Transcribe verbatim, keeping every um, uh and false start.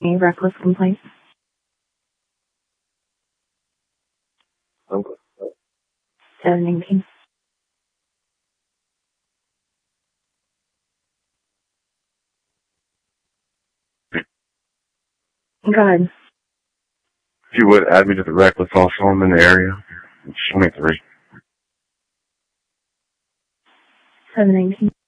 Any reckless complaints? Okay. seven eighteen. Go ahead. If you would add me to the reckless also, I'm in the area. It's twenty-three. seven eighteen.